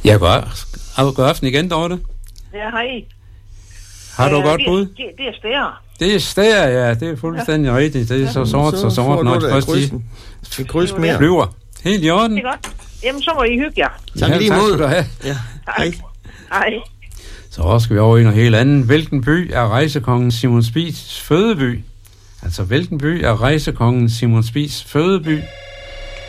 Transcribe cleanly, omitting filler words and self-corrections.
Ja, god aften igen, Dorte. Ja, hej. Har du godt bud? Det er Stær. Det er Stær, ja. Det er fuldstændig rigtigt. Det er så sort, når det først de flyver. Helt i orden. Det er godt. Jamen, så må I hygge jer. Tak lige mod. Tak skal du have. Ja. Hej. Hej. Så skal vi over i noget helt andet. Hvilken by er rejsekongen Simon Spies fødeby? Altså, hvilken by er rejsekongen Simon Spies fødeby?